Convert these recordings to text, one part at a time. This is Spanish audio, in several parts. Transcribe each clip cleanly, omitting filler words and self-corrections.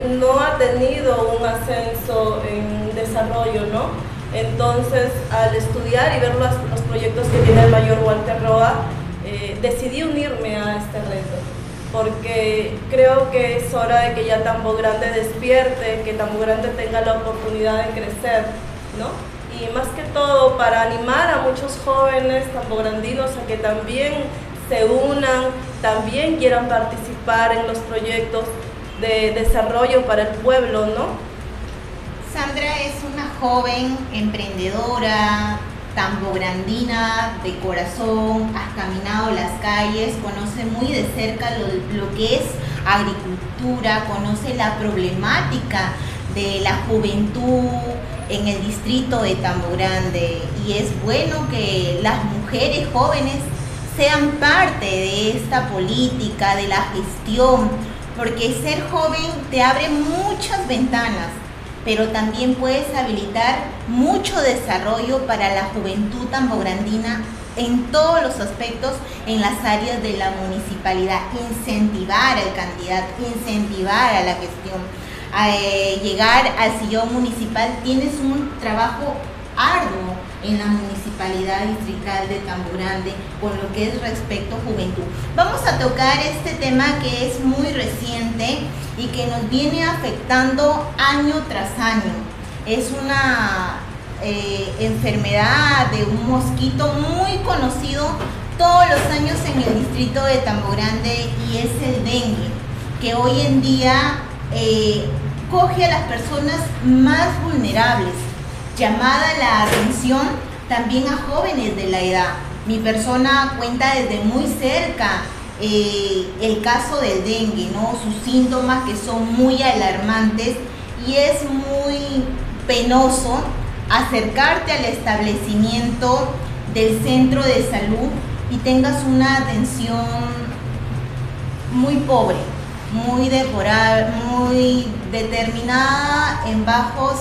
no ha tenido un ascenso en desarrollo, ¿no? Entonces, al estudiar y ver los proyectos que tiene el mayor Walter Roa, decidí unirme a este reto, porque creo que es hora de que ya Tambo Grande despierte, que Tambo Grande tenga la oportunidad de crecer, ¿no? Y más que todo para animar a muchos jóvenes tambograndinos a que también se unan, también quieran participar en los proyectos de desarrollo para el pueblo, ¿no? Sandra es una joven emprendedora, tambograndina de corazón, has caminado las calles, conoce muy de cerca lo que es agricultura, conoce la problemática de la juventud en el distrito de Tambo Grande, y es bueno que las mujeres jóvenes sean parte de esta política, de la gestión, porque ser joven te abre muchas ventanas, pero también puedes habilitar mucho desarrollo para la juventud tambograndina en todos los aspectos, en las áreas de la municipalidad, incentivar al candidato, incentivar a la gestión, llegar al sillón municipal. Tienes un trabajo arduo en la municipalidad distrital de Tambo Grande con lo que es respecto a juventud. Vamos a tocar este tema que es muy reciente y que nos viene afectando año tras año. Es una enfermedad de un mosquito muy conocido todos los años en el distrito de Tambo Grande, y es el dengue, que hoy en día coge a las personas más vulnerables. Llamada la atención también a jóvenes de la edad. Mi persona cuenta desde muy cerca el caso del dengue, ¿no? Sus síntomas, que son muy alarmantes, y es muy penoso acercarte al establecimiento del centro de salud y tengas una atención muy pobre, muy deplorable, muy determinada en bajos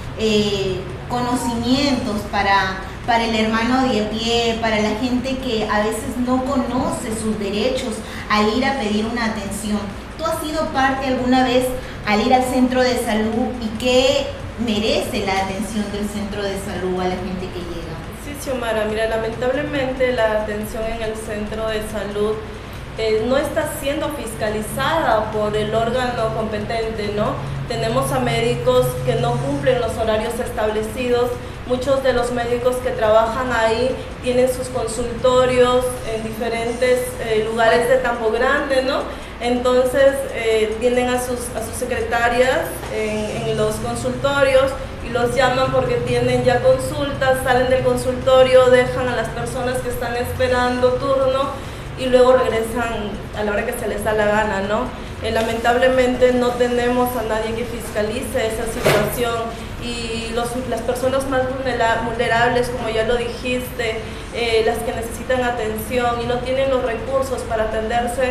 conocimientos para el hermano de a pie, para la gente que a veces no conoce sus derechos al ir a pedir una atención. ¿Tú has sido parte alguna vez al ir al centro de salud y qué merece la atención del centro de salud a la gente que llega? Sí, Xiomara, mira, lamentablemente la atención en el centro de salud no está siendo fiscalizada por el órgano competente, ¿no? Tenemos a médicos que no cumplen los horarios establecidos. Muchos de los médicos que trabajan ahí tienen sus consultorios en diferentes lugares de Tambo Grande, ¿no? Entonces tienen a sus secretarias en los consultorios y los llaman porque tienen ya consultas, salen del consultorio, dejan a las personas que están esperando turno y luego regresan a la hora que se les da la gana, ¿no? Lamentablemente no tenemos a nadie que fiscalice esa situación, y las personas más vulnerables, como ya lo dijiste, las que necesitan atención y no tienen los recursos para atenderse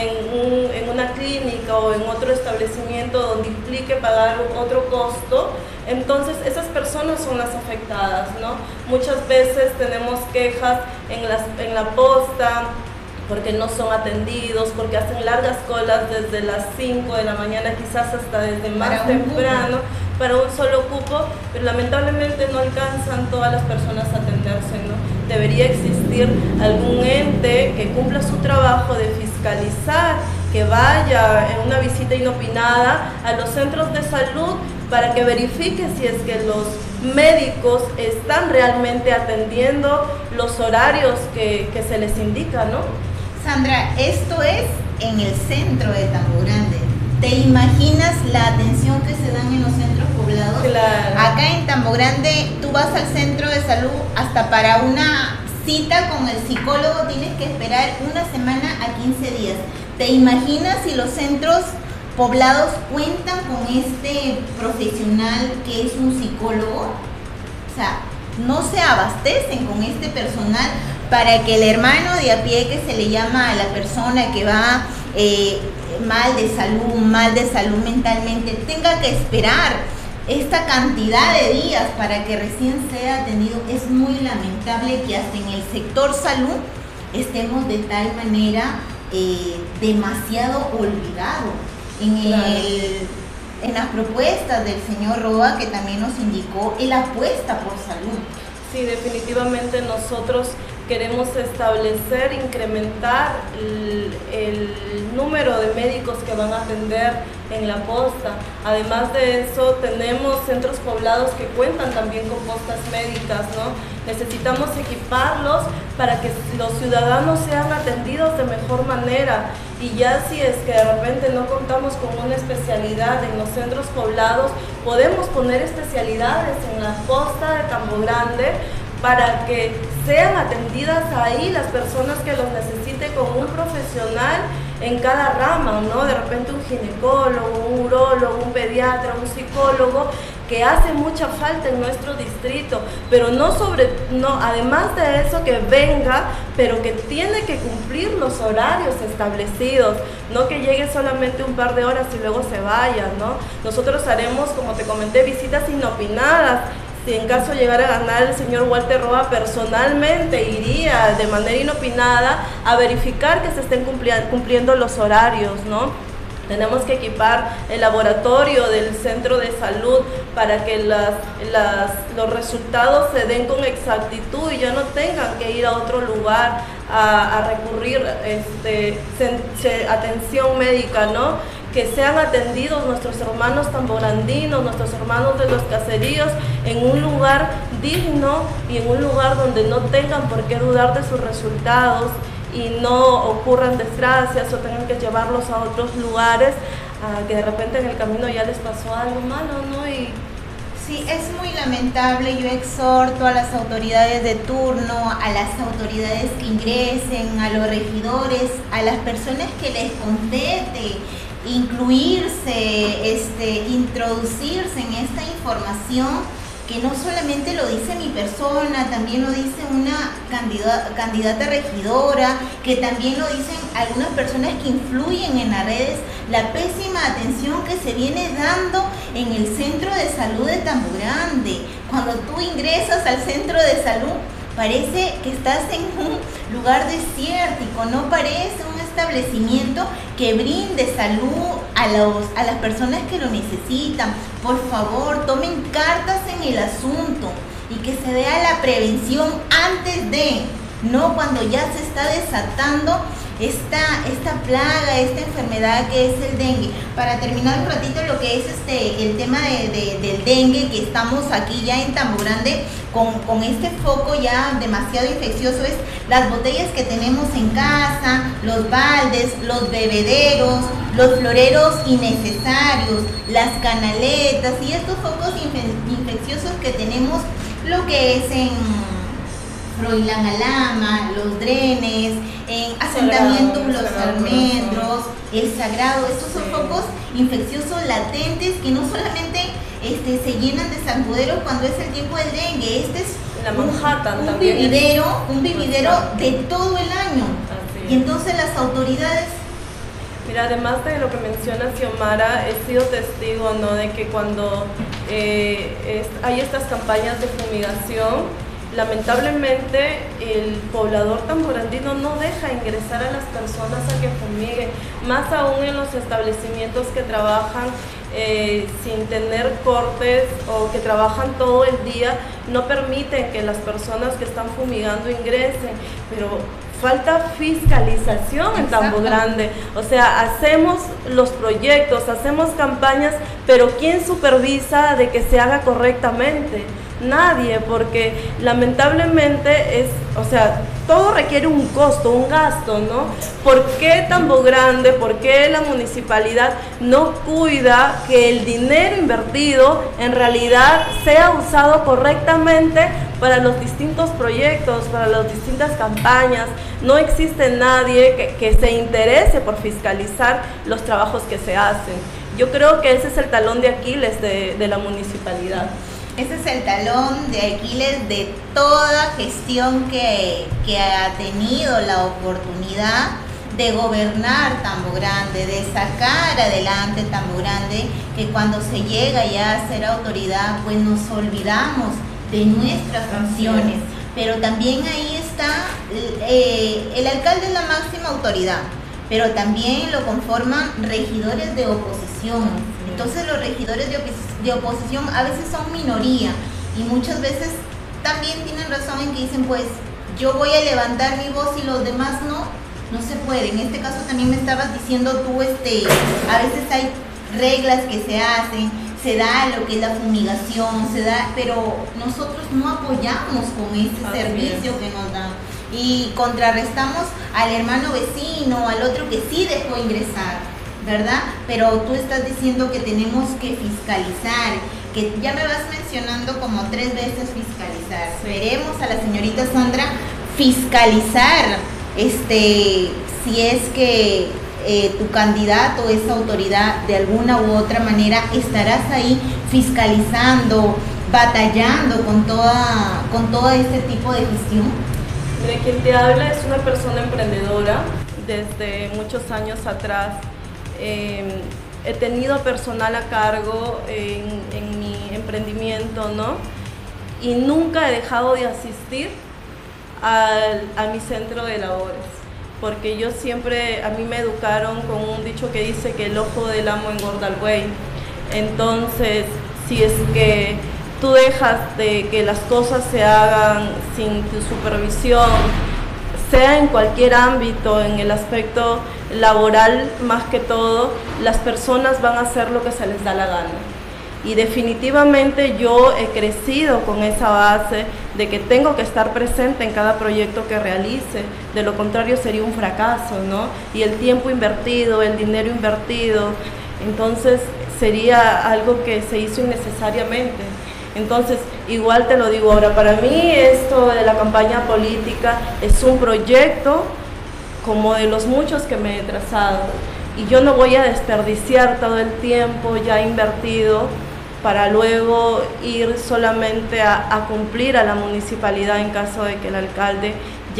en una clínica o en otro establecimiento donde implique pagar otro costo, entonces esas personas son las afectadas, ¿no? Muchas veces tenemos quejas en la posta, porque no son atendidos, porque hacen largas colas desde las 5 de la mañana, quizás hasta desde más temprano, para un solo cupo, pero lamentablemente no alcanzan todas las personas a atenderse, ¿no? Debería existir algún ente que cumpla su trabajo de fiscalizar, que vaya en una visita inopinada a los centros de salud para que verifique si es que los médicos están realmente atendiendo los horarios que se les indica, ¿no? Sandra, esto es en el centro de Tambo Grande. ¿Te imaginas la atención que se dan en los centros poblados? Claro. Acá en Tambo Grande tú vas al centro de salud, hasta para una cita con el psicólogo tienes que esperar una semana a 15 días. ¿Te imaginas si los centros poblados cuentan con este profesional que es un psicólogo? O sea, no se abastecen con este personal para que el hermano de a pie, que se le llama a la persona que va mal de salud mentalmente, tenga que esperar esta cantidad de días para que recién sea atendido. Es muy lamentable que hasta en el sector salud estemos de tal manera demasiado olvidados. En el en las propuestas del señor Roa, que también nos indicó el apuesta por salud. Sí, definitivamente nosotros queremos establecer, incrementar el número de médicos que van a atender en la posta. Además de eso, tenemos centros poblados que cuentan también con postas médicas, ¿no? Necesitamos equiparlos para que los ciudadanos sean atendidos de mejor manera. Y ya si es que de repente no contamos con una especialidad en los centros poblados, podemos poner especialidades en la posta de Tambo Grande para que sean atendidas ahí las personas que los necesiten con un profesional en cada rama, ¿no? De repente un ginecólogo, un urólogo, un pediatra, un psicólogo, que hace mucha falta en nuestro distrito, pero además de eso, que venga, pero que tiene que cumplir los horarios establecidos, no que llegue solamente un par de horas y luego se vaya, ¿no? Nosotros haremos, como te comenté, visitas inopinadas. Si en caso llegara a ganar el señor Walter Roa, personalmente iría de manera inopinada a verificar que se estén cumpliendo los horarios, ¿no? Tenemos que equipar el laboratorio del centro de salud para que los resultados se den con exactitud y ya no tengan que ir a otro lugar a recurrir atención médica, ¿no? Que sean atendidos nuestros hermanos tambograndinos, nuestros hermanos de los caseríos, en un lugar digno y en un lugar donde no tengan por qué dudar de sus resultados y no ocurran desgracias o tengan que llevarlos a otros lugares, que de repente en el camino ya les pasó algo malo, ¿no? Sí, es muy lamentable. Yo exhorto a las autoridades de turno, a las autoridades que ingresen, a los regidores, a las personas que les compete incluirse, introducirse en esta información, que no solamente lo dice mi persona, también lo dice una candidata regidora, que también lo dicen algunas personas que influyen en las redes, la pésima atención que se viene dando en el centro de salud de Tambo Grande. Cuando tú ingresas al centro de salud, parece que estás en un lugar desértico, no parece un establecimiento que brinde salud a las personas que lo necesitan. Por favor, tomen cartas en el asunto y que se vea la prevención antes de, no cuando ya se está desatando esta plaga, esta enfermedad que es el dengue. Para terminar un ratito lo que es el tema del dengue, que estamos aquí ya en Tambo Grande con este foco ya demasiado infeccioso, es las botellas que tenemos en casa, los baldes, los bebederos, los floreros innecesarios, las canaletas y estos focos infecciosos que tenemos, lo que es en Froilán Alama, los drenes, en asentamientos Los Almendros, el Sagrado. Estos son focos infecciosos latentes que no solamente se llenan de zancuderos cuando es el tiempo del dengue. Este es la Manhattan, un vividero de todo el año. Y entonces las autoridades... Mira, además de lo que menciona Xiomara, he sido testigo, ¿no?, de que cuando hay estas campañas de fumigación, lamentablemente el poblador tambograndino no deja ingresar a las personas a que fumiguen, más aún en los establecimientos que trabajan sin tener cortes o que trabajan todo el día, no permiten que las personas que están fumigando ingresen, pero falta fiscalización en Tambo Grande. O sea, hacemos los proyectos, hacemos campañas, pero ¿quién supervisa de que se haga correctamente? Nadie, porque lamentablemente todo requiere un costo, un gasto, ¿no? ¿Por qué Tambo Grande, por qué la municipalidad no cuida que el dinero invertido en realidad sea usado correctamente para los distintos proyectos, para las distintas campañas? No existe nadie que se interese por fiscalizar los trabajos que se hacen. Yo creo que ese es el talón de Aquiles de la municipalidad. Ese es el talón de Aquiles de toda gestión que ha tenido la oportunidad de gobernar Tambo Grande, de sacar adelante Tambo Grande, que cuando se llega ya a ser autoridad, pues nos olvidamos de nuestras funciones. Pero también ahí está, el alcalde es la máxima autoridad, pero también lo conforman regidores de oposición, Entonces los regidores de oposición a veces son minoría y muchas veces también tienen razón en que dicen, pues yo voy a levantar mi voz y los demás no se puede. En este caso también me estabas diciendo tú, a veces hay reglas que se hacen, se da lo que es la fumigación, pero nosotros no apoyamos con este servicio que nos dan y contrarrestamos al hermano vecino, al otro que sí dejó ingresar, ¿verdad? Pero tú estás diciendo que tenemos que fiscalizar, que ya me vas mencionando como 3 veces fiscalizar. Veremos a la señorita Sandra fiscalizar, si es que tu candidato, esa autoridad, de alguna u otra manera estarás ahí fiscalizando, batallando con todo este tipo de gestión. Mire, quien te habla es una persona emprendedora. Desde muchos años atrás he tenido personal a cargo en mi emprendimiento, ¿no? Y nunca he dejado de asistir a mi centro de labores, porque yo siempre, a mí me educaron con un dicho que dice que el ojo del amo engorda al buey. Entonces, si es que tú dejas de que las cosas se hagan sin tu supervisión, sea en cualquier ámbito, en el aspecto laboral más que todo, las personas van a hacer lo que se les da la gana. Y definitivamente yo he crecido con esa base de que tengo que estar presente en cada proyecto que realice, de lo contrario sería un fracaso, ¿no? Y el tiempo invertido, el dinero invertido, entonces sería algo que se hizo innecesariamente. Entonces, igual te lo digo ahora, para mí esto de la campaña política es un proyecto como de los muchos que me he trazado, y yo no voy a desperdiciar todo el tiempo ya invertido para luego ir solamente a cumplir a la municipalidad en caso de que el alcalde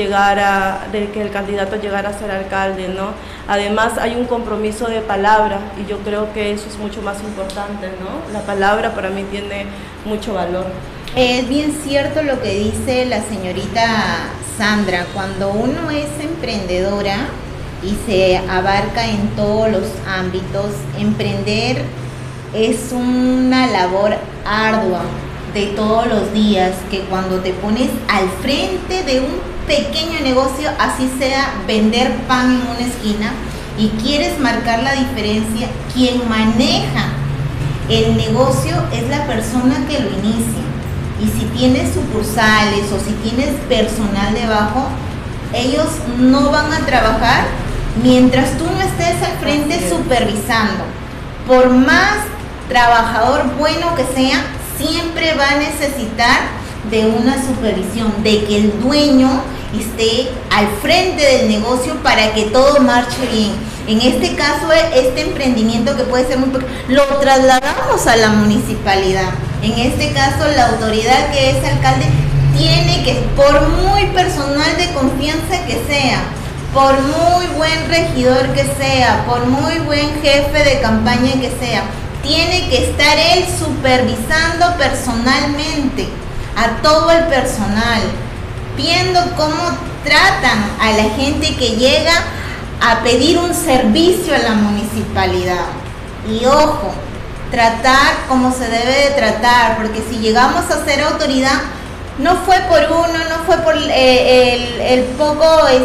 de que el candidato llegara a ser alcalde, ¿no? Además hay un compromiso de palabra y yo creo que eso es mucho más importante, ¿no? La palabra para mí tiene mucho valor. Es bien cierto lo que dice la señorita Sandra, cuando uno es emprendedora y se abarca en todos los ámbitos, emprender es una labor ardua de todos los días, que cuando te pones al frente de un pequeño negocio, así sea vender pan en una esquina, y quieres marcar la diferencia, quien maneja el negocio es la persona que lo inicia. Y si tienes sucursales o si tienes personal debajo, ellos no van a trabajar mientras tú no estés al frente supervisando. Por más trabajador bueno que sea, siempre va a necesitar de una supervisión, de que el dueño esté al frente del negocio para que todo marche bien. En este caso, este emprendimiento, que puede ser muy pequeño, lo trasladamos a la municipalidad. En este caso, la autoridad que es alcalde tiene que, por muy personal de confianza que sea, por muy buen regidor que sea, por muy buen jefe de campaña que sea, tiene que estar él supervisando personalmente a todo el personal, viendo cómo tratan a la gente que llega a pedir un servicio a la municipalidad. Y ojo, tratar como se debe de tratar, porque si llegamos a ser autoridad, no fue por uno, no fue por el poco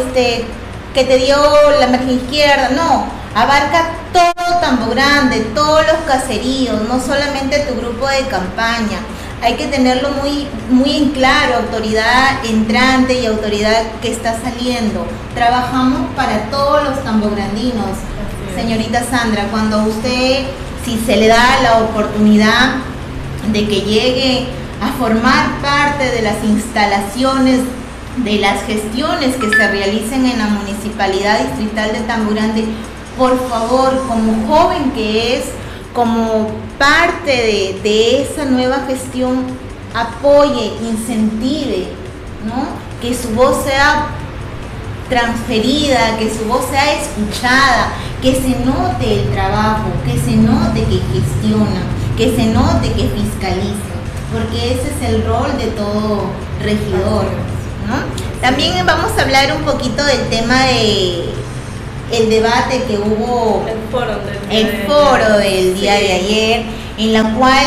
que te dio la margen izquierda, no, abarca todo Tambo Grande, todos los caseríos, no solamente tu grupo de campaña. Hay que tenerlo muy en claro, autoridad entrante y autoridad que está saliendo. Trabajamos para todos los tambograndinos. Señorita Sandra, cuando usted, si se le da la oportunidad de que llegue a formar parte de las instalaciones, de las gestiones que se realicen en la Municipalidad Distrital de Tambo Grande, por favor, como joven que es, como parte de esa nueva gestión, apoye, incentive, ¿no? Que su voz sea transferida, que su voz sea escuchada, que se note el trabajo, que se note que gestiona, que se note que fiscaliza, porque ese es el rol de todo regidor, ¿no? También vamos a hablar un poquito del tema de el debate que hubo, el foro del día de ayer, en la cual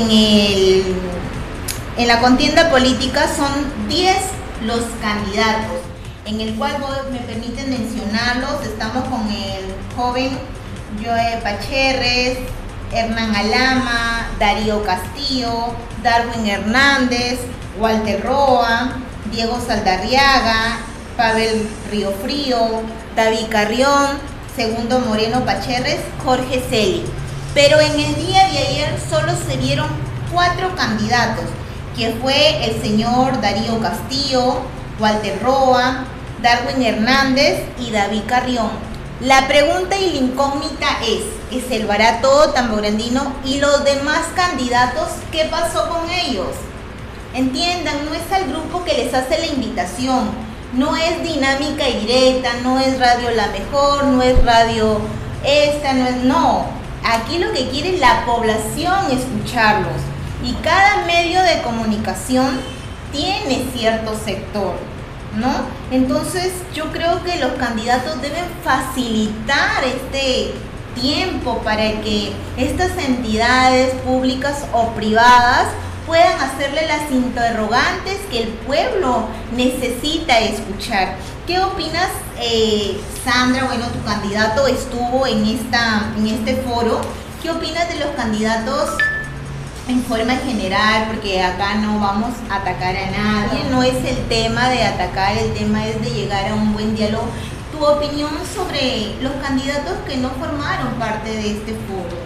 en la contienda política son 10 los candidatos, en el cual me permiten mencionarlos. Estamos con el joven Joe Pacherres, Hernán Alama, Darío Castillo, Darwin Hernández, Walter Roa, Diego Saldarriaga, Pavel Riofrío, David Carrión, Segundo Moreno Pacherres, Jorge Celi. Pero en el día de ayer solo se vieron 4 candidatos, que fue el señor Darío Castillo, Walter Roa, Darwin Hernández y David Carrión. La pregunta y la incógnita es ¿se lo hará todo Tambograndino? Y los demás candidatos, ¿qué pasó con ellos? Entiendan, no es al grupo que les hace la invitación, no es Dinámica y Directa, no es Radio La Mejor, no es Radio Esta, no. Aquí lo que quiere la población escucharlos. Y cada medio de comunicación tiene cierto sector, ¿no? Entonces yo creo que los candidatos deben facilitar este tiempo para que estas entidades públicas o privadas puedan hacerle las interrogantes que el pueblo necesita escuchar. ¿Qué opinas, Sandra? Bueno, tu candidato estuvo en este foro. ¿Qué opinas de los candidatos en forma general? Porque acá no vamos a atacar a nadie, no es el tema de atacar, el tema es de llegar a un buen diálogo. Tu opinión sobre los candidatos que no formaron parte de este foro.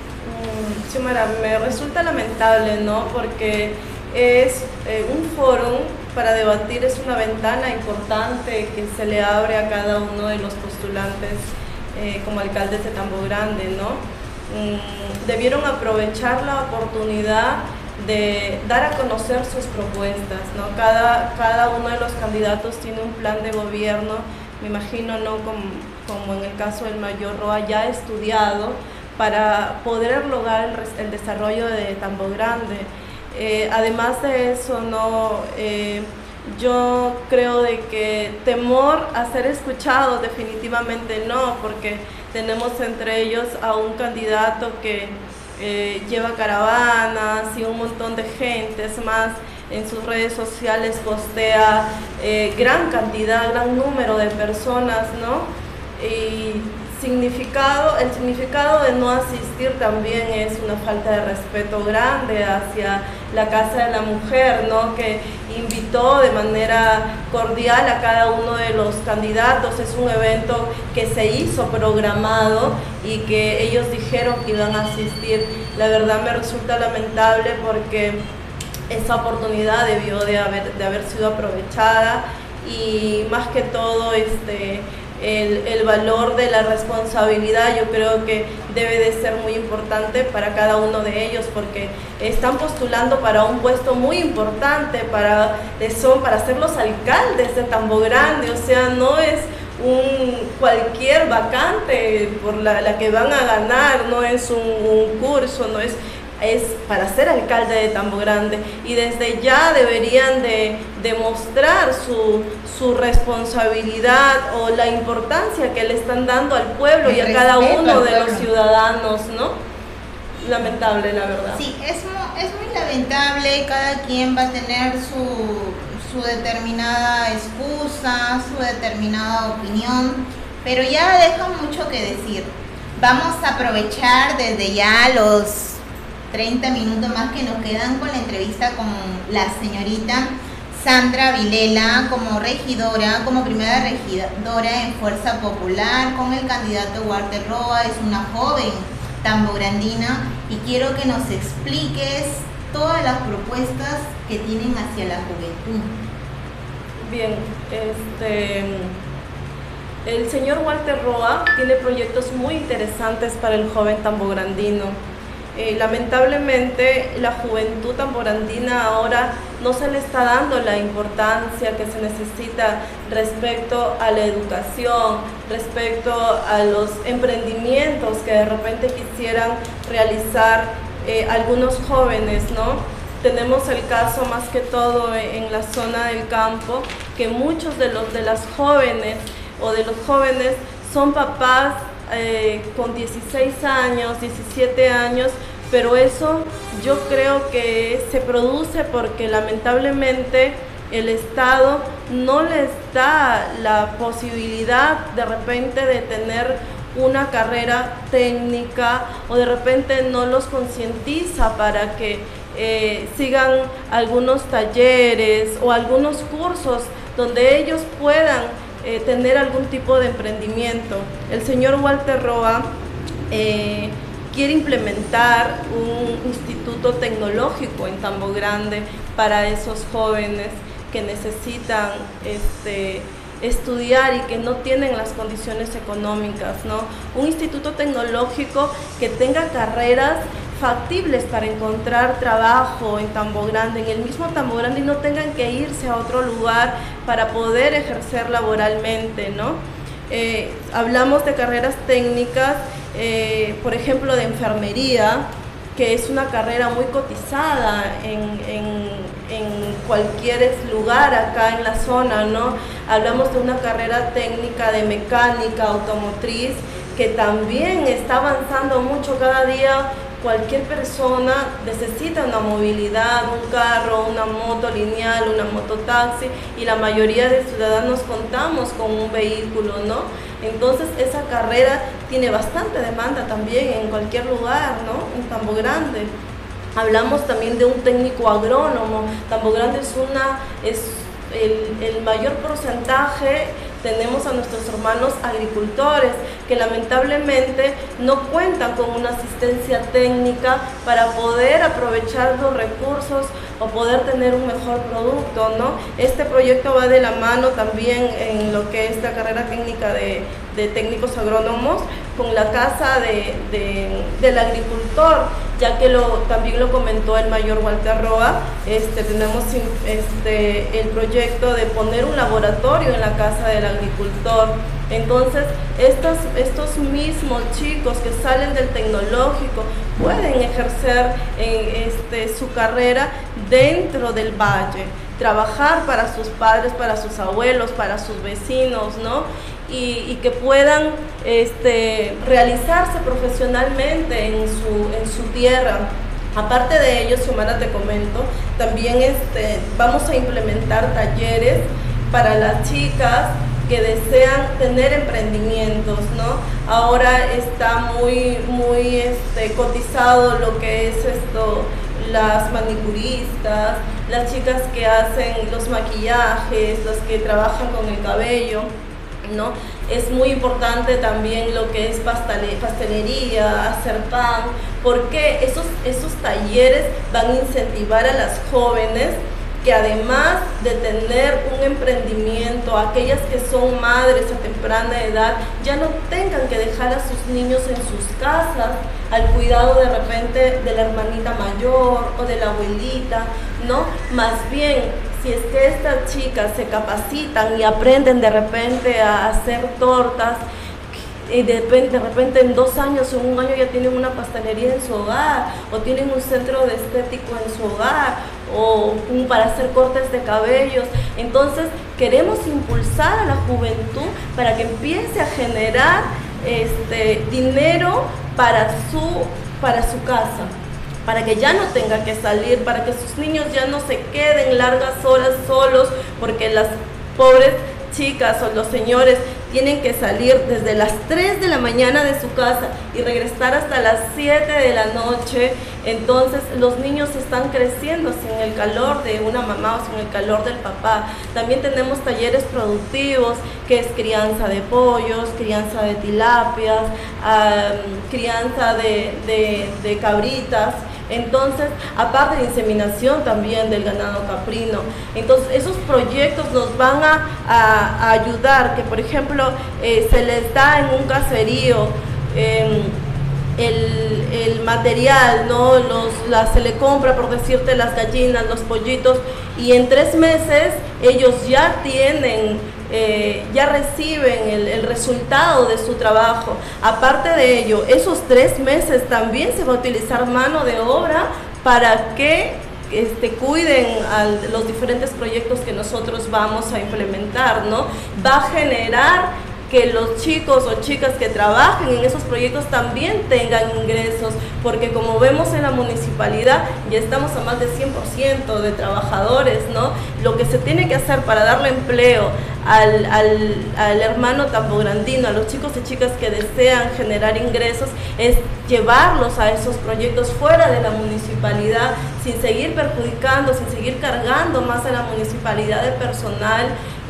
Xiomara, me resulta lamentable, ¿no? Porque es un foro para debatir, es una ventana importante que se le abre a cada uno de los postulantes como alcaldes de Tambogrande, ¿no? Debieron aprovechar la oportunidad de dar a conocer sus propuestas, ¿no? Cada uno de los candidatos tiene un plan de gobierno, me imagino, ¿no? Como en el caso del mayor Roa, ya estudiado para poder lograr el desarrollo de Tambogrande. Además de eso, ¿no? Yo creo de que temor a ser escuchado definitivamente no, porque tenemos entre ellos a un candidato que lleva caravanas y un montón de gente, es más, en sus redes sociales postea gran número de personas, ¿no? Y el significado de no asistir también es una falta de respeto grande hacia la Casa de la Mujer, ¿no? Que invitó de manera cordial a cada uno de los candidatos. Es un evento que se hizo programado y que ellos dijeron que iban a asistir. La verdad me resulta lamentable porque esa oportunidad debió de haber sido aprovechada, y más que todo el valor de la responsabilidad yo creo que debe de ser muy importante para cada uno de ellos, porque están postulando para un puesto muy importante, para ser los alcaldes de Tambogrande. O sea, no es cualquier vacante por la que van a ganar, no es un curso, no es para ser alcalde de Tambogrande, y desde ya deberían de demostrar su responsabilidad o la importancia que le están dando al pueblo y a cada uno de los ciudadanos, ¿no? Lamentable, la verdad. Sí, es muy lamentable. Cada quien va a tener su determinada excusa, su determinada opinión, pero ya deja mucho que decir. Vamos a aprovechar desde ya los 30 minutos más que nos quedan con la entrevista con la señorita Sandra Vilela como regidora, como primera regidora en Fuerza Popular, con el candidato Walter Roa. Es una joven tambograndina y quiero que nos expliques todas las propuestas que tienen hacia la juventud. Bien, el señor Walter Roa tiene proyectos muy interesantes para el joven tambograndino. Lamentablemente la juventud tambograndina ahora no se le está dando la importancia que se necesita respecto a la educación, respecto a los emprendimientos que de repente quisieran realizar algunos jóvenes, ¿no? Tenemos el caso más que todo en la zona del campo, que muchos de las jóvenes o de los jóvenes son papás con 16 años, 17 años, pero eso yo creo que se produce porque lamentablemente el Estado no les da la posibilidad de repente de tener una carrera técnica, o de repente no los concientiza para que sigan algunos talleres o algunos cursos donde ellos puedan tener algún tipo de emprendimiento. El señor Walter Roa quiere implementar un instituto tecnológico en Tambo Grande para esos jóvenes que necesitan estudiar y que no tienen las condiciones económicas, ¿no? Un instituto tecnológico que tenga carreras factibles para encontrar trabajo en Tambo Grande, en el mismo Tambo Grande, y no tengan que irse a otro lugar para poder ejercer laboralmente, ¿no? Hablamos de carreras técnicas, por ejemplo, de enfermería, que es una carrera muy cotizada en cualquier lugar acá en la zona, ¿no? Hablamos de una carrera técnica de mecánica automotriz que también está avanzando mucho cada día. Cualquier persona necesita una movilidad, un carro, una moto lineal, una mototaxi, y la mayoría de ciudadanos contamos con un vehículo, ¿no? Entonces esa carrera tiene bastante demanda también en cualquier lugar, ¿no? En Tambo Grande. Hablamos también de un técnico agrónomo. Tambo Grande es el mayor porcentaje. Tenemos a nuestros hermanos agricultores que lamentablemente no cuentan con una asistencia técnica para poder aprovechar los recursos o poder tener un mejor producto, ¿no? Este proyecto va de la mano también en lo que es la carrera técnica de técnicos agrónomos con la casa del agricultor, ya que también lo comentó el mayor Walter Roa. Tenemos el proyecto de poner un laboratorio en la casa del agricultor. Entonces estos mismos chicos que salen del tecnológico pueden ejercer su carrera dentro del valle, trabajar para sus padres, para sus abuelos, para sus vecinos, ¿no? Y que puedan realizarse profesionalmente en su tierra. Aparte de ello, Xiomara, te comento, también vamos a implementar talleres para las chicas que desean tener emprendimientos, ¿no? Ahora está muy cotizado lo que es las manicuristas, las chicas que hacen los maquillajes, las que trabajan con el cabello, ¿no? Es muy importante también lo que es pastelería, hacer pan, porque esos talleres van a incentivar a las jóvenes que además de tener un emprendimiento, aquellas que son madres a temprana edad, ya no tengan que dejar a sus niños en sus casas al cuidado de repente de la hermanita mayor o de la abuelita, ¿no? Más bien, si es que estas chicas se capacitan y aprenden de repente a hacer tortas, y de repente en 2 años o en 1 año ya tienen una pastelería en su hogar, o tienen un centro de estético en su hogar, o para hacer cortes de cabellos. Entonces queremos impulsar a la juventud para que empiece a generar dinero para su casa, para que ya no tenga que salir, para que sus niños ya no se queden largas horas solos, porque las pobres chicas o los señores tienen que salir desde las 3 de la mañana de su casa y regresar hasta las 7 de la noche. Entonces los niños están creciendo sin el calor de una mamá o sin el calor del papá. También tenemos talleres productivos, que es crianza de pollos, crianza de tilapias, crianza de cabritas. Entonces, aparte de inseminación también del ganado caprino. Entonces, esos proyectos nos van a ayudar, que por ejemplo se les da en un caserío el material, ¿no? Se le compra, por decirte, las gallinas, los pollitos, y en 3 meses ellos ya ya reciben el resultado de su trabajo. Aparte de ello, esos 3 meses también se va a utilizar mano de obra para que cuiden los diferentes proyectos que nosotros vamos a implementar, ¿no? Va a generar que los chicos o chicas que trabajen en esos proyectos también tengan ingresos, porque como vemos en la municipalidad ya estamos a más de 100% de trabajadores, ¿no? Lo que se tiene que hacer para darle empleo al hermano tambograndino, a los chicos y chicas que desean generar ingresos, es llevarlos a esos proyectos fuera de la municipalidad, sin seguir perjudicando, sin seguir cargando más a la municipalidad de personal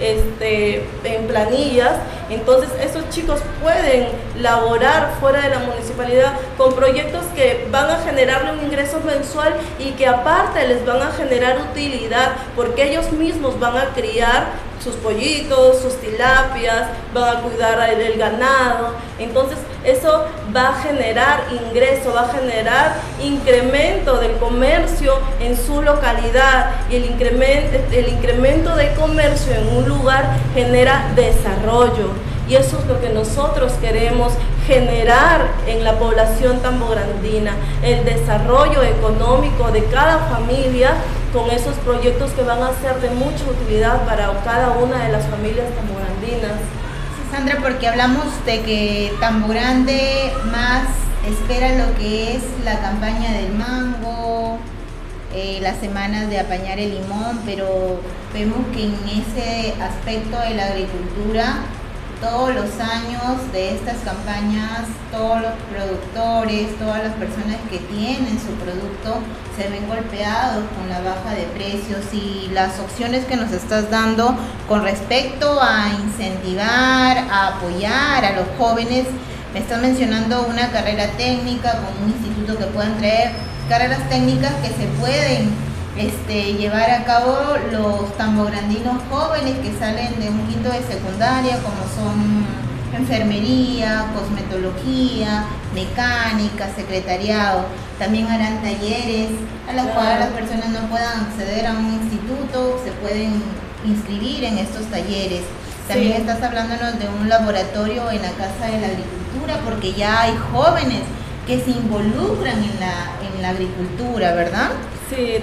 en planillas. Entonces esos chicos pueden laborar fuera de la municipalidad con proyectos que van a generarle un ingreso mensual y que aparte les van a generar utilidad, porque ellos mismos van a criar sus pollitos, sus tilapias, van a cuidar el ganado. Entonces eso va a generar ingreso, va a generar incremento del comercio en su localidad, y el incremento de comercio en un lugar genera desarrollo, y eso es lo que nosotros queremos generar en la población tambograndina, el desarrollo económico de cada familia con esos proyectos que van a ser de mucha utilidad para cada una de las familias tambograndinas. Sí, Sandra, porque hablamos de que Tambo Grande más espera lo que es la campaña del mango, las semanas de apañar el limón, pero vemos que en ese aspecto de la agricultura, todos los años de estas campañas, todos los productores, todas las personas que tienen su producto se ven golpeados con la baja de precios, y las opciones que nos estás dando con respecto a incentivar, a apoyar a los jóvenes. Me estás mencionando una carrera técnica con un instituto que puedan traer carreras técnicas que se pueden llevar a cabo los tambograndinos jóvenes que salen de un quinto de secundaria, como son enfermería, cosmetología, mecánica, secretariado. También harán talleres a los cuales las personas no puedan acceder a un instituto, se pueden inscribir en estos talleres. También estás hablándonos de un laboratorio en la Casa de la Agricultura, porque ya hay jóvenes que se involucran en la agricultura, ¿verdad? Sí,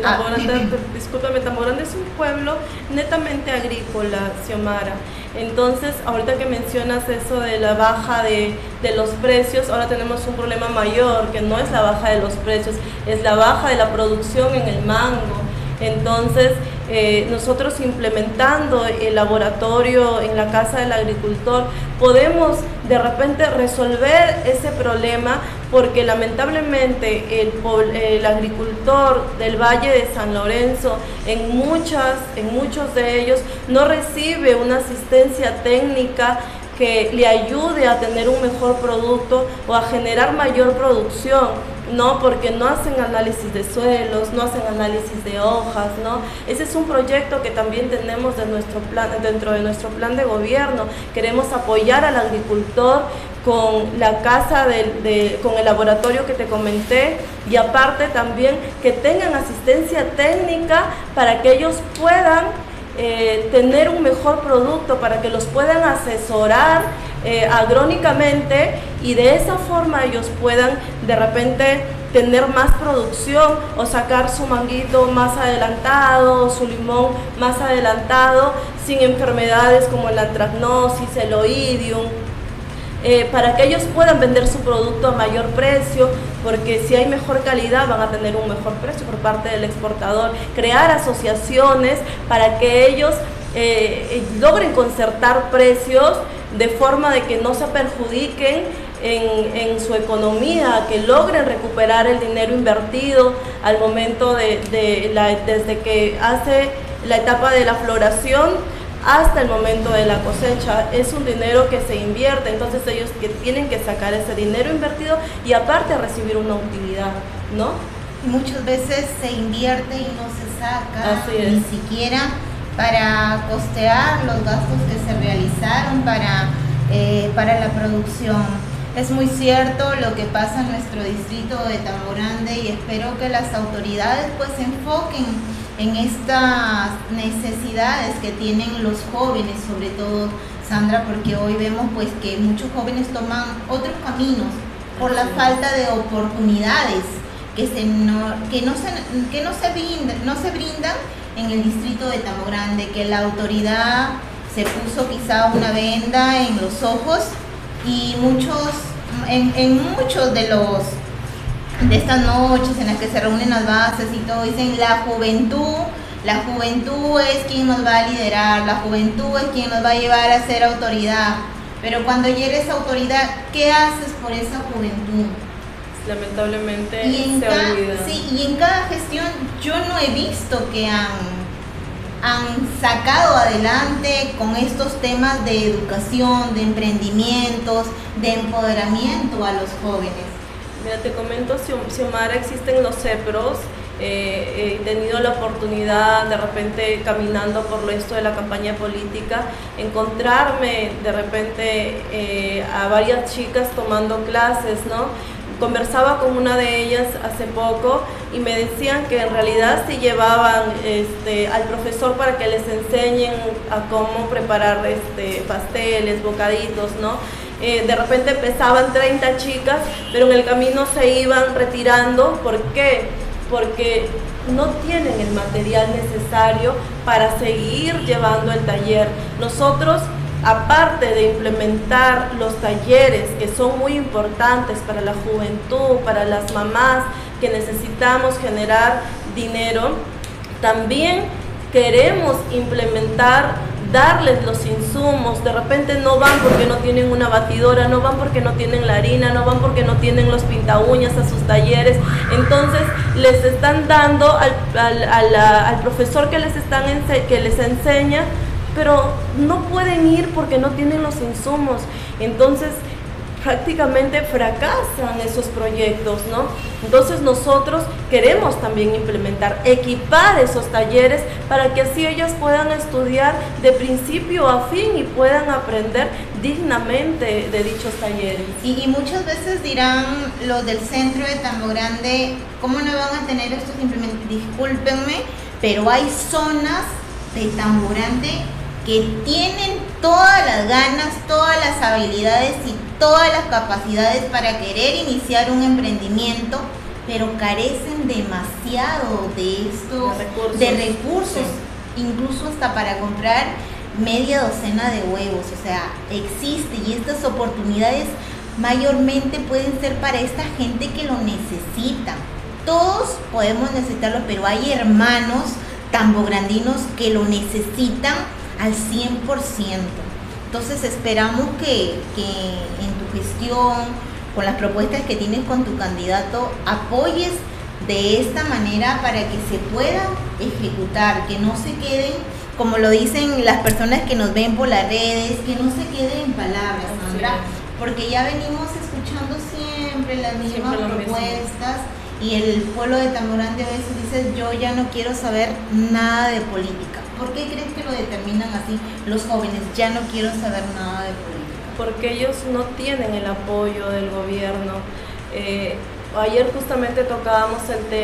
Tambo Grande es un pueblo netamente agrícola, Xiomara. Entonces, ahorita que mencionas eso de la baja de los precios, ahora tenemos un problema mayor, que no es la baja de los precios, es la baja de la producción en el mango. Entonces, nosotros implementando el laboratorio en la Casa del Agricultor, podemos de repente resolver ese problema, porque lamentablemente el agricultor del Valle de San Lorenzo, en muchos de ellos, no recibe una asistencia técnica que le ayude a tener un mejor producto o a generar mayor producción. No, porque no hacen análisis de suelos, no hacen análisis de hojas, ¿no? Ese es un proyecto que también tenemos dentro de nuestro plan de gobierno. Queremos apoyar al agricultor con la casa con el laboratorio que te comenté, y aparte también que tengan asistencia técnica para que ellos puedan tener un mejor producto, para que los puedan asesorar agrónicamente, y de esa forma ellos puedan de repente tener más producción o sacar su manguito más adelantado, su limón más adelantado, sin enfermedades como la anthracnosis, el oidium, para que ellos puedan vender su producto a mayor precio, porque si hay mejor calidad van a tener un mejor precio por parte del exportador. Crear asociaciones para que ellos logren concertar precios de forma de que no se perjudiquen en su economía, que logren recuperar el dinero invertido al momento desde que hace la etapa de la floración hasta el momento de la cosecha. Es un dinero que se invierte, entonces ellos que tienen que sacar ese dinero invertido y aparte recibir una utilidad, ¿no? Y muchas veces se invierte y no se saca ni siquiera para costear los gastos que se realizaron para la producción. Es muy cierto lo que pasa en nuestro distrito de Tambo Grande, y espero que las autoridades pues se enfoquen en estas necesidades que tienen los jóvenes, sobre todo, Sandra, porque hoy vemos pues que muchos jóvenes toman otros caminos por la falta de oportunidades que no se brindan en el distrito de Tambo Grande, que la autoridad se puso quizá una venda en los ojos y en muchos de estas noches en las que se reúnen las bases y todo, dicen la juventud es quien nos va a liderar, la juventud es quien nos va a llevar a ser autoridad. Pero cuando ya eres autoridad, ¿qué haces por esa juventud? Lamentablemente se olvida. Sí, y en cada gestión yo no he visto que han sacado adelante con estos temas de educación, de emprendimientos, de empoderamiento a los jóvenes. Mira, te comento, Xiomara, existen los CEPROS. He tenido la oportunidad de repente caminando por esto de la campaña política, encontrarme de repente a varias chicas tomando clases, ¿no? Conversaba con una de ellas hace poco y me decían que en realidad sí llevaban al profesor para que les enseñen a cómo preparar pasteles, bocaditos, ¿no? De repente empezaban 30 chicas, pero en el camino se iban retirando. ¿Por qué? Porque no tienen el material necesario para seguir llevando el taller. Nosotros, aparte de implementar los talleres que son muy importantes para la juventud, para las mamás que necesitamos generar dinero, también queremos implementar, darles los insumos. De repente no van porque no tienen una batidora, no van porque no tienen la harina, no van porque no tienen los pinta uñas a sus talleres. Entonces les están dando al profesor que les enseña, pero no pueden ir porque no tienen los insumos. Entonces prácticamente fracasan esos proyectos, ¿no? Entonces nosotros queremos también implementar, equipar esos talleres para que así ellos puedan estudiar de principio a fin y puedan aprender dignamente de dichos talleres. Y muchas veces dirán los del centro de Tambo Grande, ¿cómo no van a tener estos implementos? Discúlpenme, pero hay zonas de Tambo Grande que tienen todas las ganas, todas las habilidades y todas las capacidades para querer iniciar un emprendimiento, pero carecen demasiado de recursos, sí. Incluso hasta para comprar media docena de huevos. O sea, existe, y estas oportunidades mayormente pueden ser para esta gente que lo necesita. Todos podemos necesitarlo, pero hay hermanos tambograndinos que lo necesitan al 100%. Entonces esperamos que en tu gestión, con las propuestas que tienes con tu candidato, apoyes de esta manera para que se pueda ejecutar, que no se queden, como lo dicen las personas que nos ven por las redes, que no se queden en palabras, Sandra, porque ya venimos escuchando siempre las mismas propuestas. Y el pueblo de Tambo Grande a veces dice, yo ya no quiero saber nada de política. ¿Por qué crees que lo determinan así los jóvenes? Ya no quiero saber nada de política. Porque ellos no tienen el apoyo del gobierno. Ayer justamente tocaron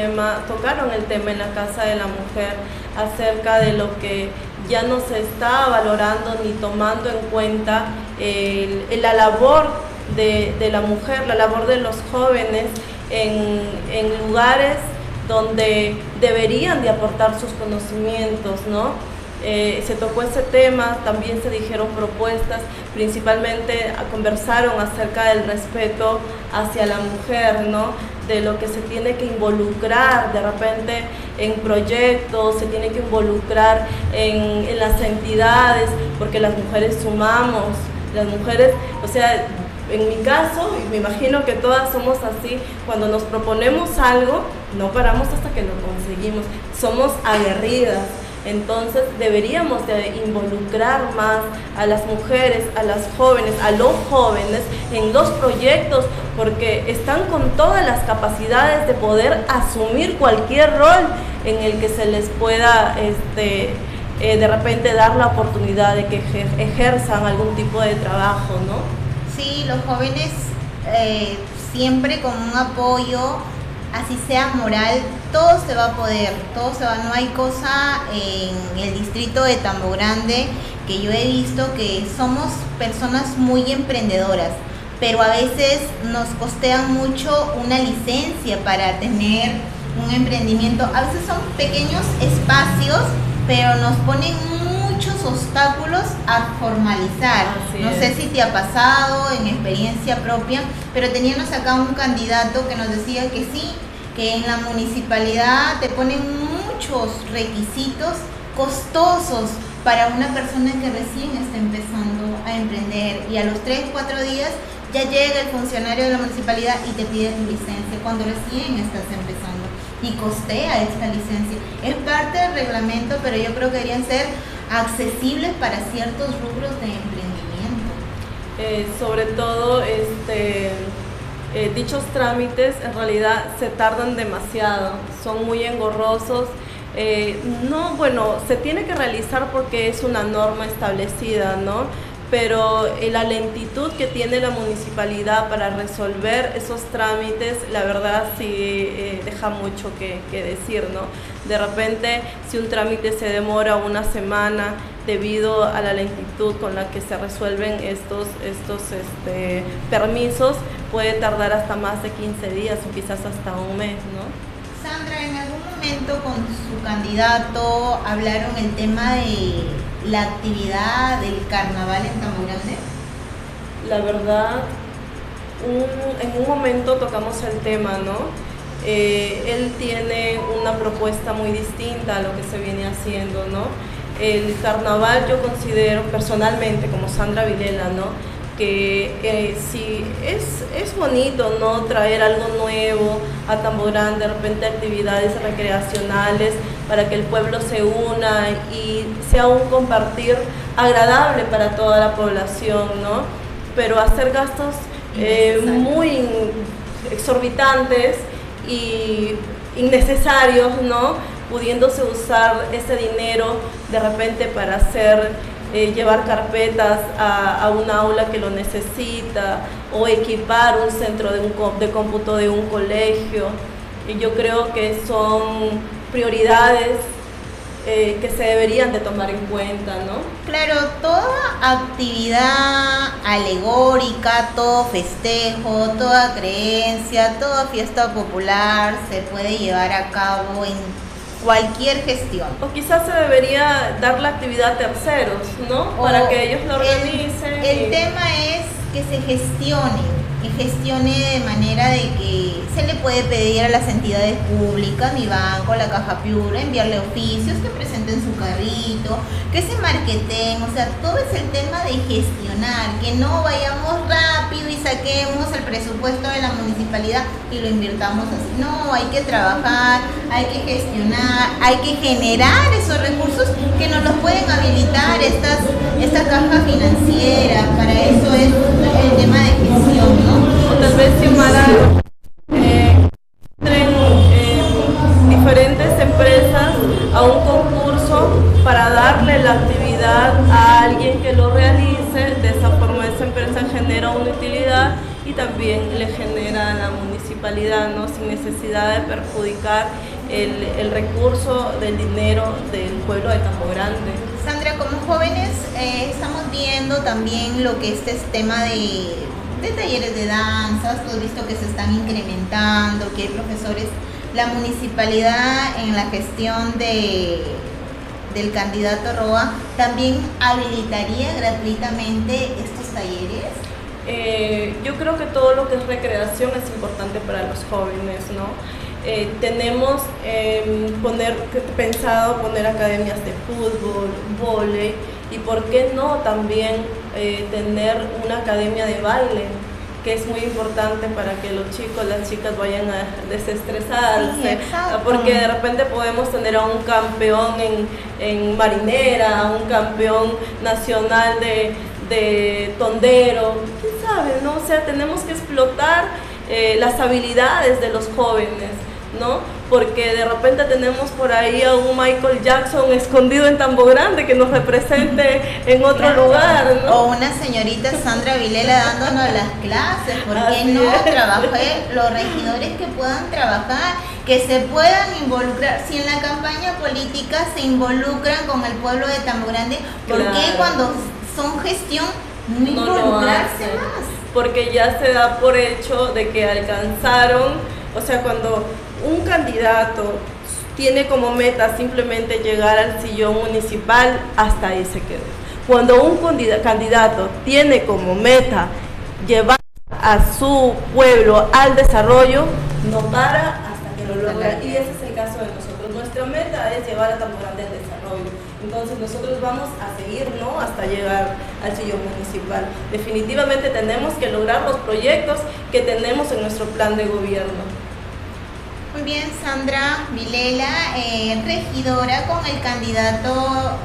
el tema en la Casa de la Mujer acerca de lo que ya no se está valorando ni tomando en cuenta la labor de la mujer, la labor de los jóvenes en lugares donde deberían de aportar sus conocimientos, ¿no? Se tocó ese tema, también se dijeron propuestas, principalmente conversaron acerca del respeto hacia la mujer, ¿no? De lo que se tiene que involucrar de repente en proyectos, se tiene que involucrar en las entidades, porque las mujeres sumamos, las mujeres, o sea, en mi caso, y me imagino que todas somos así, cuando nos proponemos algo, no paramos hasta que lo conseguimos, somos aguerridas. Entonces deberíamos de involucrar más a las mujeres, a las jóvenes, a los jóvenes en los proyectos, porque están con todas las capacidades de poder asumir cualquier rol en el que se les pueda de repente dar la oportunidad de que ejerzan algún tipo de trabajo, ¿no? Sí, los jóvenes siempre con un apoyo, así sea moral, todo se va a poder, todo se va. No hay cosa en el distrito de Tambo Grande que yo he visto que somos personas muy emprendedoras, pero a veces nos costean mucho una licencia para tener un emprendimiento. A veces son pequeños espacios, pero nos ponen muchos obstáculos a formalizar. No sé si te ha pasado en experiencia propia, pero teníamos acá un candidato que nos decía que sí, que en la municipalidad te ponen muchos requisitos costosos para una persona que recién está empezando a emprender, y a los 3-4 días ya llega el funcionario de la municipalidad y te pide tu licencia cuando recién estás empezando y costea esta licencia. Es parte del reglamento, pero yo creo que deberían ser accesibles para ciertos rubros de emprendimiento. Sobre todo dichos trámites en realidad se tardan demasiado, son muy engorrosos. No, bueno, se tiene que realizar porque es una norma establecida, ¿no? Pero la lentitud que tiene la municipalidad para resolver esos trámites, la verdad sí deja mucho que decir, ¿no? De repente, si un trámite se demora una semana debido a la lentitud con la que se resuelven estos permisos, puede tardar hasta más de 15 días o quizás hasta un mes, ¿no? Sandra, ¿en algún momento con su candidato hablaron el tema de la actividad del carnaval en Tambo Grande? La verdad, en un momento tocamos el tema, ¿no? Él tiene una propuesta muy distinta a lo que se viene haciendo, ¿no? El carnaval, yo considero personalmente, como Sandra Vilela, ¿no?, que si es bonito, ¿no?, traer algo nuevo a Tambo Grande, de repente actividades recreacionales para que el pueblo se una y sea un compartir agradable para toda la población, ¿no? Pero hacer gastos muy exorbitantes y innecesarios, ¿no?, pudiéndose usar ese dinero de repente para llevar carpetas a un aula que lo necesita, o equipar un centro de cómputo de un colegio. Y yo creo que son prioridades que se deberían de tomar en cuenta, ¿no? Claro, toda actividad alegórica, todo festejo, toda creencia, toda fiesta popular se puede llevar a cabo en cualquier gestión. O quizás se debería dar la actividad a terceros, ¿no? Para que ellos lo organicen. El tema es que se gestione de manera de que se le puede pedir a las entidades públicas, mi banco, la Caja Piura, enviarle oficios, que presenten su carrito, que se marketen, o sea, todo es el tema de gestionar, que no vayamos rápido y saquemos el presupuesto de la municipalidad y lo invirtamos así. No, hay que trabajar, hay que gestionar, hay que generar esos recursos que nos los pueden habilitar esta caja financiera. Para eso es el tema de gestión, ¿no? O tal vez diferentes empresas a un concurso para darle la actividad a alguien que lo realice. De esa forma esa empresa genera una utilidad y también le genera a la municipalidad, ¿no?, sin necesidad de perjudicar el recurso del dinero del pueblo de Tambo Grande. Sandra, como jóvenes estamos viendo también lo que este tema de talleres de danzas. Tú has visto que se están incrementando, que hay profesores. La municipalidad, en la gestión del candidato Roa, también habilitaría gratuitamente estos talleres. Yo creo que todo lo que es recreación es importante para los jóvenes, ¿no? Tenemos pensado poner academias de fútbol, vóley, y por qué no también tener una academia de baile, que es muy importante para que los chicos, las chicas vayan a desestresarse. Sí, porque de repente podemos tener a un campeón en marinera, a un campeón nacional de tondero, quién sabe, ¿no? O sea, tenemos que explotar las habilidades de los jóvenes, ¿no? Porque de repente tenemos por ahí a un Michael Jackson escondido en Tambo Grande que nos represente en otro lugar, ¿no? O una señorita Sandra Vilela dándonos las clases. ¿Por qué no trabajé? Los regidores que puedan trabajar, que se puedan involucrar. Si en la campaña política se involucran con el pueblo de Tambo Grande, ¿por qué cuando son gestión no involucrarse más? Porque ya se da por hecho de que alcanzaron, o sea, cuando un candidato tiene como meta simplemente llegar al sillón municipal, hasta ahí se quedó. Cuando un candidato tiene como meta llevar a su pueblo al desarrollo, no para hasta que lo logra. Y ese es el caso de nosotros. Nuestra meta es llevar a Tambo Grande al desarrollo. Entonces nosotros vamos a seguir, ¿no?, hasta llegar al sillón municipal. Definitivamente tenemos que lograr los proyectos que tenemos en nuestro plan de gobierno. Muy bien, Sandra Vilela, regidora con el candidato,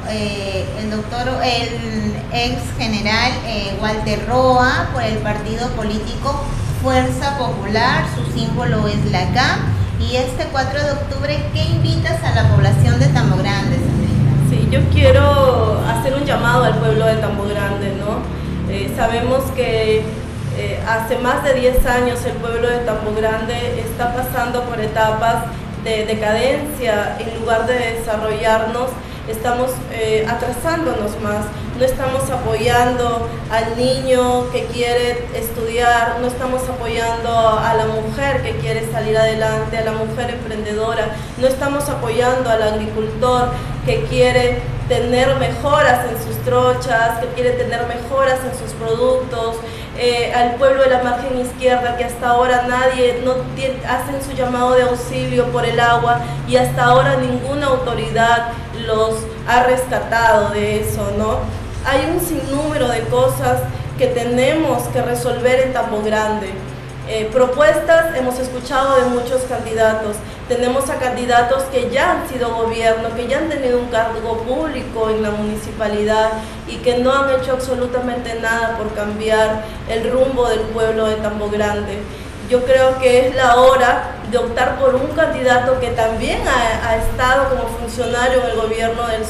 el ex general Walter Roa, por el partido político Fuerza Popular. Su símbolo es la K. Y este 4 de octubre, ¿qué invitas a la población de Tambo Grande, Sandrita? Sí, yo quiero hacer un llamado al pueblo de Tambo Grande, ¿no? Sabemos que hace más de 10 años el pueblo de Tambo Grande está pasando por etapas de decadencia. En lugar de desarrollarnos, estamos atrasándonos más. No estamos apoyando al niño que quiere estudiar, no estamos apoyando a la mujer que quiere salir adelante, a la mujer emprendedora, no estamos apoyando al agricultor que quiere tener mejoras en sus trochas, que quiere tener mejoras en sus productos, al pueblo de la margen izquierda, que hasta ahora hacen su llamado de auxilio por el agua y hasta ahora ninguna autoridad los ha rescatado de eso, ¿no? Hay un sinnúmero de cosas que tenemos que resolver en Tambo Grande. Propuestas hemos escuchado de muchos candidatos. Tenemos a candidatos que ya han sido gobierno, que ya han tenido un cargo público en la municipalidad y que no han hecho absolutamente nada por cambiar el rumbo del pueblo de Tambo Grande. Yo creo que es la hora de optar por un candidato que también ha estado como funcionario en el gobierno del